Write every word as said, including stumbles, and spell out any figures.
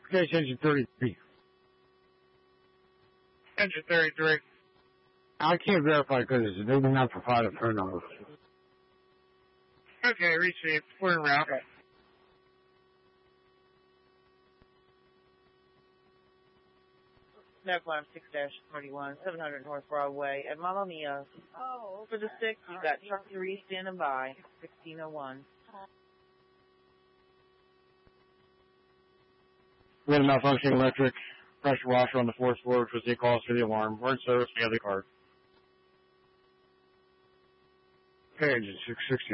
Okay, engine thirty-three. Engine thirty-three. I can't verify because they did not provide a phone number. Okay, received. We're en route. Okay. Snapline six thirty-one, seven hundred North Broadway at Mamma Mia. Oh, for the six, you got truck three standing by, sixteen oh one. We had a malfunctioning electric pressure washer on the fourth floor, which was the cause for the alarm. We're in service. We have the card. Okay, engine six sixty.